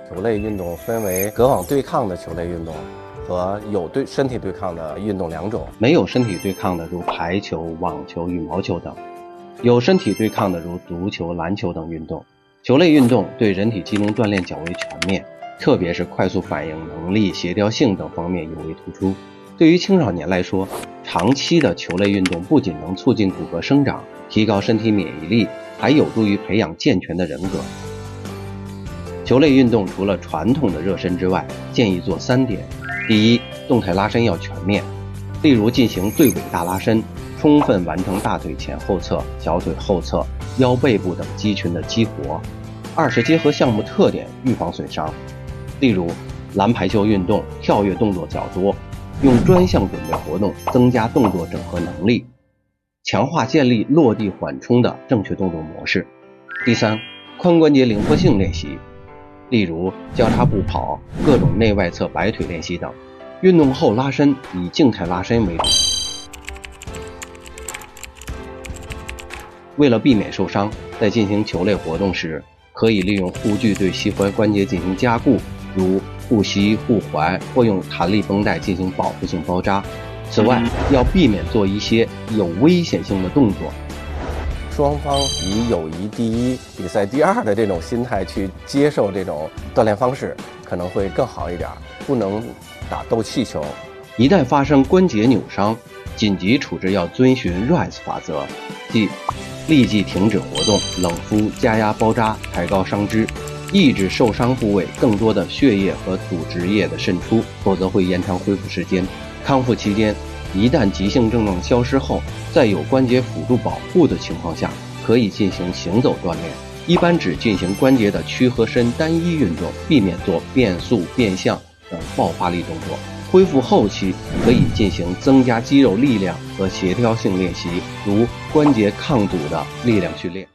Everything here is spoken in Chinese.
球类运动分为隔网对抗的球类运动和有身体对抗的运动两种。 没有身体对抗的如排球、网球、羽毛球等；有身体对抗的如足球、篮球等运动。球类运动对人体机能锻炼较为全面，特别是快速反应能力、协调性等方面尤为突出。对于青少年来说，长期的球类运动不仅能促进骨骼生长，提高身体免疫力，还有助于培养健全的人格。球类运动除了传统的热身之外，建议做3点。第一，动态拉伸要全面，例如进行对尾大拉伸，充分完成大腿前后侧、小腿后侧、腰背部等肌群的激活。二是结合项目特点预防损伤，例如篮排球运动跳跃动作较多，用专项准备活动增加动作整合能力，强化建立落地缓冲的正确动作模式。第三，髋关节灵活性练习，例如交叉步跑、各种内外侧摆腿练习等。运动后拉伸以静态拉伸为主。为了避免受伤，在进行球类活动时，可以利用护具对膝踝关节进行加固，如护膝、护踝，或用弹力绷带进行保护性包扎。此外，要避免做一些有危险性的动作。 双方以友谊第一、比赛第二的这种心态去接受这种锻炼方式，可能会更好一点。不能打斗气球。 一旦发生关节扭伤，紧急处置要遵循 RICE 法则，即立即停止活动，冷敷、加压包扎，抬高伤肢，抑制受伤部位更多的血液和组织液的渗出，否则会延长恢复时间。康复期间，一旦急性症状消失后，在有关节辅助保护的情况下，可以进行行走锻炼，一般只进行关节的屈和伸单一运动，避免做变速、变向等爆发力动作。恢复后期可以进行增加肌肉力量和协调性练习，如关节抗阻的力量训练。